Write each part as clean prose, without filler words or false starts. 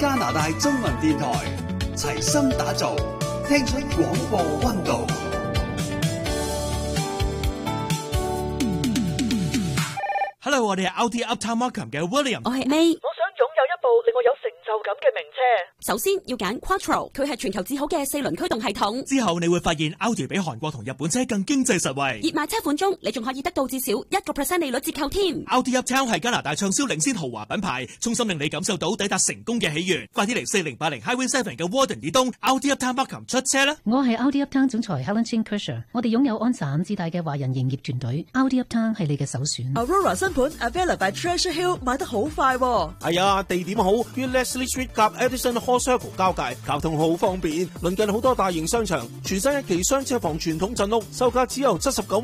加拿大中文電台，齊心打造，聽出廣播溫度。 Hello， 我哋係 Audi Uptown Markham 嘅 William。 我係 May。 我想擁有一部令我有成就感嘅名車。 首先要揀 Quattro， 佢係全球至好嘅4輪驅動系統。 之後你會發現 Audi 比韓國同日本車更經濟實惠。 熱賣車款中，你仲可以得到至少1% 利率折扣添。 Audi Uptown 係加拿大暢銷領先豪華品牌，衷心令你感受到抵達成功嘅喜悅。快啲嚟4080 Highway 7嘅 Warden 以東 Audi Uptown Markham 出車啦！ 我係 Audi Uptown 總裁 Helen Chin Kersher， 我哋擁有安省至大嘅華人營業團隊。Audi Uptown 係你嘅首選。 Aurora 新盤 Avella by Treasure Hill 買得好快喎。 係啊，地點好，於 Leslie Street 夾 Edison Hall Circle 交界，交通好方便，鄰近好多大型商場，全新一期雙車房傳統鎮屋，售價只由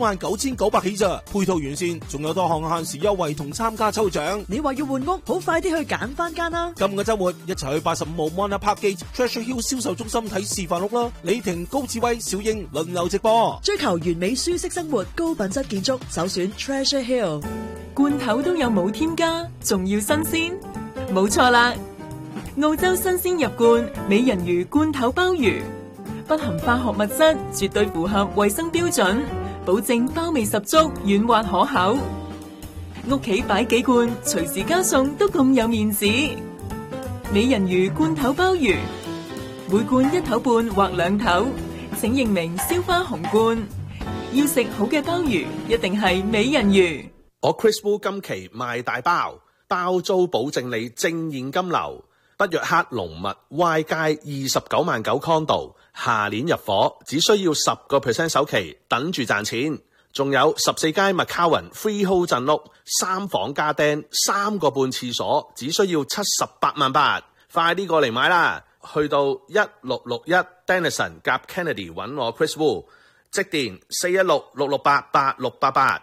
799900起咋，配套完善，仲有多項限時優惠同參加抽獎。 你話要換屋，好快啲去揀翻間啦！ 今個週末一齊去85號 Mona Park Gate Treasure Hill 銷售中心睇示範屋啦！李婷、高志威、小英輪流直播， 追求完美舒適生活，高品質建築，首選 Treasure Hill。 罐頭都有冇添加，仲要新鮮？冇錯啦！澳洲新鮮入罐美人魚罐頭鮑魚，不含化學物質，絕對符合衛生標準，保證包味十足，軟滑可口。屋企擺幾罐，隨時加餸都咁有面子。美人魚罐頭鮑魚，每罐1頭半或2頭，請認明燒花紅罐。要食好嘅鮑魚，一定係美人魚。 我 Chris Wu 今期賣大包，包租保證你正現金流。北約克龍物 Y 街29.9condo，下年入伙，只需要10% 首期，等住賺錢。仲有14街 McCowan Freehold 鎮屋，3房加釘，3個半廁所，只需要78萬8，快啲過嚟買啦！去到1661 Denison 夾 Kennedy 揾我 Chris Wu， 即電416-668-8688。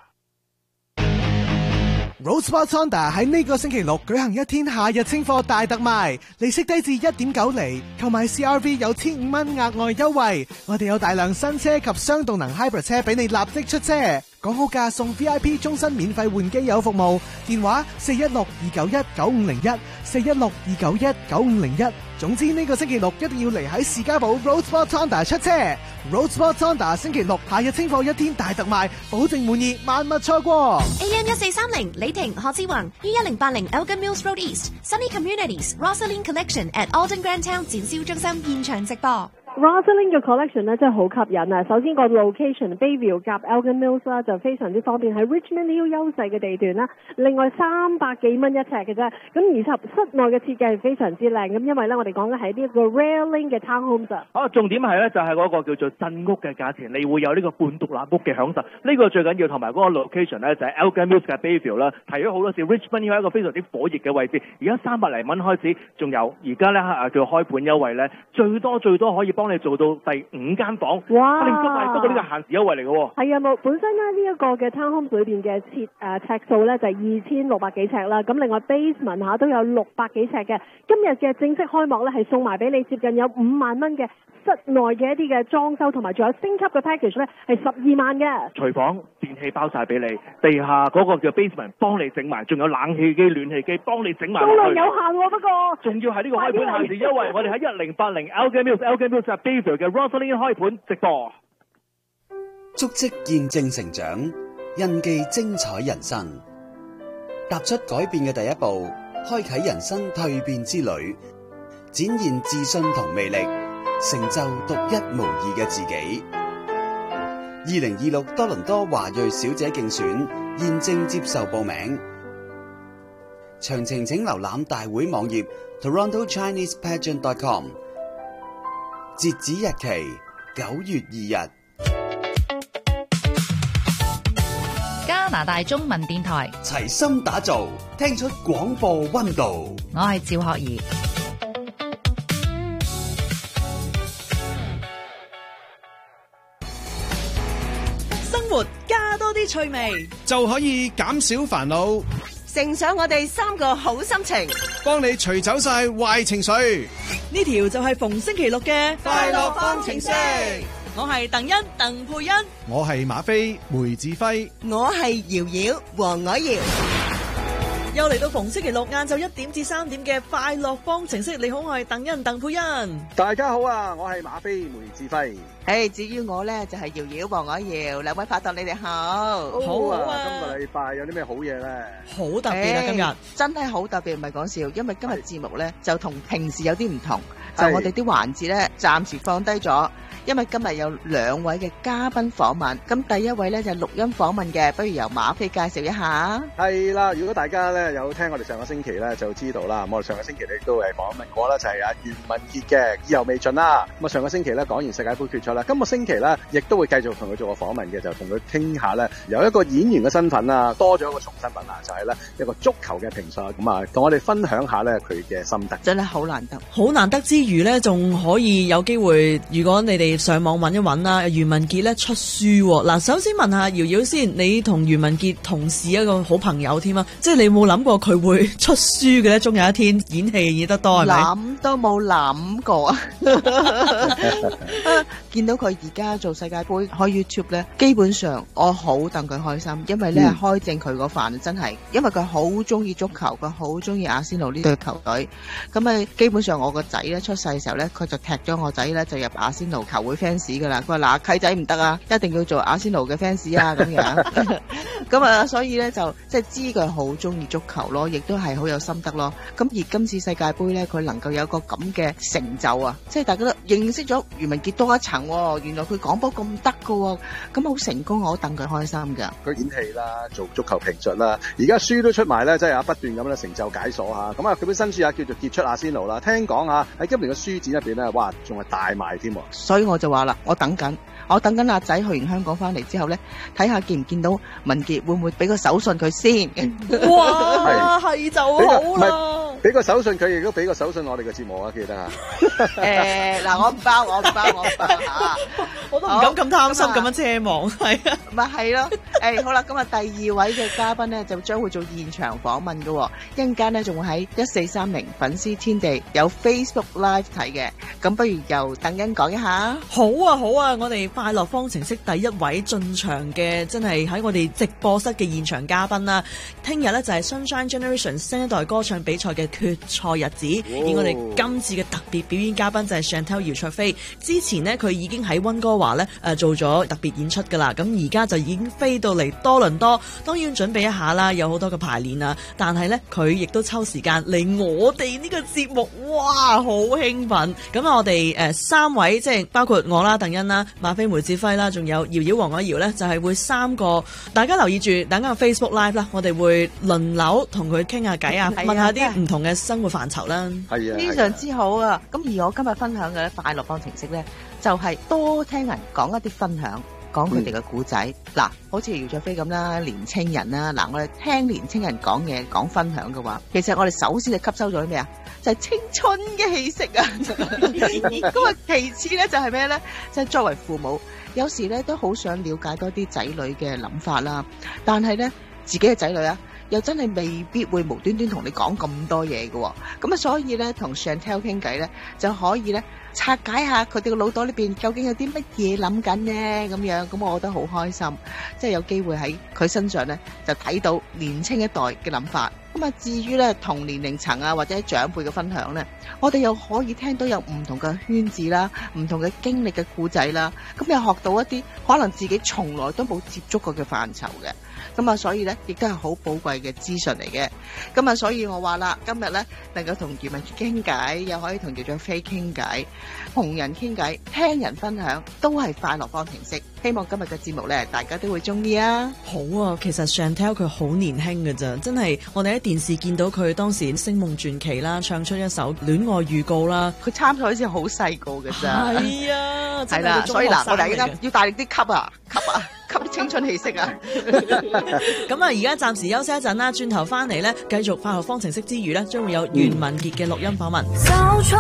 Roadsport Honda 喺呢個星期六舉行一天夏日清貨大特賣，利息低至 1.9 厘，購買 CRV 有1500蚊額外優惠。我哋有大量新車及雙動能 Hybrid 車俾你立即出車，講好價送 VIP 終身免費換機油服務，電話416-291-9501 416-291-9501。總之呢個星期六一定要嚟喺士嘉堡 Roadsport Honda 出車。Roadsport Honda 星期六夏日清貨一天大特賣，保證滿意，萬勿錯過。 AM1430 李婷何志宏於1080 Elgin Mills Road East Sunny Communities Rosalind Collection at Alden Grand Town 展銷中心現場直播。 Rosalind 嘅 collection 咧真係好吸引啊！首先個 location Bayview 夾 Elgin Mills 啦，就非常之方便，喺 Richmond Hill 優勢嘅地段啦。另外300幾蚊一尺嘅啫，咁而室內嘅設計係非常之靚。咁因為咧我哋講嘅係呢一個 Railing 嘅 townhomes 啊。 重點係咧就係嗰個叫做鎮屋嘅價錢，你會有呢個半獨立屋嘅享受，呢個最緊要。同埋嗰個 location 咧就係 Elgin Mills 嘅 Bayview 啦，提咗好多次 Richmond Hill 係一個非常之火熱嘅位置。而家300零蚊開始，仲有而家咧叫開盤優惠咧，最多可以幫你做到第5間房。哇！不過呢個限時優惠嚟嘅喎。係啊， 本身咧呢一個嘅 townhomes 裏邊嘅尺數咧就係2600幾尺啦。咁另外 basement 下都有600幾尺嘅。今日嘅正式開幕咧係送埋俾你接近有5萬蚊嘅室內嘅一啲嘅裝修，同埋仲有升級嘅 package 咧係12萬嘅。廚房電器包晒俾你，地下嗰個叫 basement 幫你整埋，仲有冷氣機、暖氣機幫你整埋。數量有限喎，不過仲要係呢個開盤限時優惠。我哋喺1080 Elgin Mills Bayview 嘅 Rosalind 開盤直播。 足跡見證成長，印記精彩人生。踏出改變嘅第一步，開啟人生蛻變之旅，展現自信同魅力，成就獨一無二嘅自己。2026多倫多華裔小姐競選現正接受報名，詳情請瀏覽大會網頁 TorontoChinesePageant.com。截止日期9月2日。 加拿大中文電台齊心打造，聽出廣播溫度。 我係趙學兒。 生活加多啲趣味， 就可以減少煩惱， 乘上我哋3個好心情， 幫你除走晒壞情緒。 呢條就係逢星期六嘅快樂方程式。 我係鄧欣鄧佩欣， 我係馬飛梅志輝， 我係瑤瑤黃藹瑤。 又嚟到逢星期六晏晝1點至3點嘅快樂方程式。你好，我係鄧佩欣。 大家好啊，我係馬飛梅志輝。 至於我咧就係瑤瑤黃我瑤，兩位拍檔你哋好。 好啊，今個禮拜有啲咩好嘢咧？ 好特別啊，今日真係好特別，唔係講笑，因為今日節目咧就同平時有啲唔同，就我哋啲環節咧暫時放低咗。因為今日有2位嘅嘉賓訪問，咁第一位咧就係錄音訪問嘅，不如由馬飛介紹一下。 係啦，如果大家咧有聽我哋上個星期咧就知道啦，我哋上個星期亦都係訪問過啦，就係阿袁文傑嘅意猶未盡啦。咁啊上個星期咧講完世界盃決賽啦，今個星期咧亦都會繼續同佢做個訪問嘅，就同佢傾下咧由一個演員嘅身份啊，多咗一個重身份啊，就係咧一個足球嘅評述，咁啊同我哋分享下咧佢嘅心得。 真係好難得， 好難得之餘咧，仲可以有機會，如果你哋上網揾一揾啦，袁文傑咧出書喎。嗱，首先問下瑤瑤先，你同袁文傑同事一個好朋友添啊，即係你冇諗過佢會出書嘅咧？終有一天演戲演得多係咪？ 諗都冇諗過啊！見到佢而家做世界盃開 YouTube 咧，基本上我好戥佢開心，因為咧開正佢嗰飯真係，因為佢好中意足球，佢好中意阿仙奴呢隊球隊。咁啊，基本上我個仔咧出世嘅時候咧，佢就踢咗我仔咧就入阿仙奴球會 fans 噶啦。佢話嗱，契仔唔得啊，一定要做阿仙奴嘅 fans 啊咁樣。咁啊，所以咧就即係知佢好中意足球咯，亦都係好有心得咯。咁而今次世界盃咧，佢能夠有個咁嘅成就啊，即係大家都認識咗袁文傑多一層。原來佢講波咁得㗎，咁好成功，我好戥佢開心㗎。 佢演戲啦，做足球評述啦，而家書都出埋咧，即係不斷咁咧成就解鎖嚇。咁啊，佢本新書啊叫做《傑出阿仙奴》啦。聽講啊喺今年嘅書展入邊咧，哇，仲係大賣添。 所以我就話啦，我等緊阿仔去完香港翻嚟之後咧，睇下見唔見到文傑會唔會俾個手信佢先。 哇，係就好啦。 俾個手信佢，亦都俾個手信我哋嘅節目啊，記得啊。 嗱，我唔包嚇， 我都唔敢咁貪心咁樣奢望，係啊， 咪係咯。好啦，咁啊第2位嘅嘉賓咧就將會做現場訪問嘅，一陣間咧仲會喺1430粉絲天地有 Facebook Live 睇嘅。咁不如由鄧欣講一下。 好啊，我哋快樂方程式第1位進場嘅，真係喺我哋直播室嘅現場嘉賓啦。聽日咧就係 Sunshine Generation 新一代歌唱比賽嘅決賽日子，而我哋今次嘅特別表演嘉賓就係 Chantel 姚焯菲。之前呢，佢已經喺溫哥華咧做咗特別演出噶啦，咁而家就已經飛到嚟多倫多，當然準備一下啦，有好多嘅排練啊。但係咧佢亦都抽時間嚟我哋呢個節目，哇，好興奮！咁我哋3位即係包括我啦、鄧欣啦、馬飛梅志輝啦，仲有瑤瑤黃我瑤咧，就係會3個，大家留意住，等間 Facebook Live 啦，我哋會輪流同佢傾下偈啊，問下啲唔同嘅生活範疇啦。 係啊， 非常之好啊！咁而我今日分享嘅快樂方程式咧，就係多聽人講一啲分享，講佢哋嘅故仔。嗱，好似姚焯菲咁啦，年青人啦，嗱，我哋聽年青人講嘢、講分享嘅話，其實我哋首先就吸收咗啲咩啊？就係青春嘅氣息啊！咁啊，其次咧就係咩咧？就係作為父母，有時咧都好想了解多啲仔女嘅諗法啦，但係咧自己嘅仔女啊，又真係未必會無端端同你講咁多嘢嘅。咁啊，所以咧同 Chantel 傾偈咧，就可以咧拆解下佢哋個腦袋裏邊究竟有啲乜嘢諗緊呢？咁樣，咁我覺得好開心，即係有機會喺佢身上咧就睇到年青一代嘅諗法。咁啊，至於咧同年齡層啊或者長輩嘅分享咧，我哋又可以聽到有唔同嘅圈子啦、唔同嘅經歷嘅故仔啦，咁又學到一啲可能自己從來都冇接觸過嘅範疇嘅。咁啊，所以咧亦都係好寶貴嘅資訊嚟嘅。咁啊，所以我話啦，今日咧能夠同袁文傑傾偈，又可以同姚焯菲傾偈，同人傾偈，聽人分享，都係快樂方程式。希望今日嘅節目咧，大家都會中意啊！ 好啊，其實 Chantel 佢好年輕㗎咋，真係我哋喺電視見到佢當時聲夢傳奇啦，唱出一首戀愛預告啦。 佢參賽嗰時好細個㗎咋。 係啊， 係啦，所以嗱，我哋而家要大力啲吸啊，吸啲青春氣息啊！ 咁啊，而家暫時休息一陣啦，轉頭翻嚟咧，繼續快樂方程式之餘咧，將會有袁文傑嘅錄音訪問。